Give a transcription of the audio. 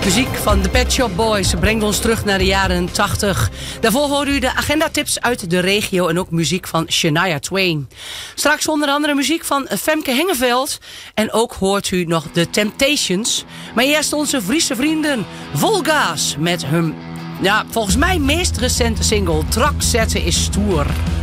Muziek van de Pet Shop Boys brengt ons terug naar de jaren 80. Daarvoor hoort u de agendatips uit de regio en ook muziek van Shania Twain. Straks onder andere muziek van Femke Hengeveld. En ook hoort u nog The Temptations. Maar eerst onze Friese vrienden Volga's met hun, volgens mij meest recente single Trak zetten is stoer.